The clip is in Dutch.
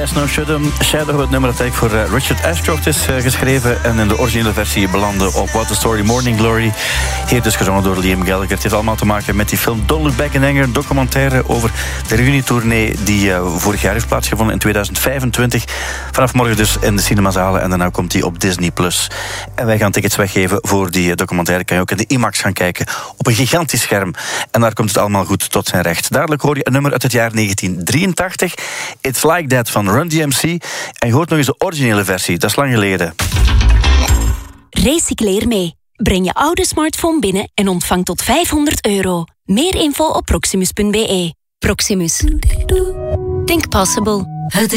No Shadow, het nummer dat eigenlijk voor Richard Ashcroft is geschreven en in de originele versie belandde op What the Story Morning Glory. Hier dus gezongen door Liam Gallagher. Het heeft allemaal te maken met die film Don't Look Back in Anger, een documentaire over de reunietournee die vorig jaar heeft plaatsgevonden in 2025. Vanaf morgen dus in de cinemazalen en daarna komt die op Disney+. En wij gaan tickets weggeven voor die documentaire. Kan je ook in de IMAX gaan kijken op een gigantisch scherm. En daar komt het allemaal goed tot zijn recht. Dadelijk hoor je een nummer uit het jaar 1983. It's Like That van Run DMC. En je hoort nog eens de originele versie. Dat is lang geleden. Recycleer mee. Breng je oude smartphone binnen en ontvang tot €500. Meer info op proximus.be. Proximus. Think possible.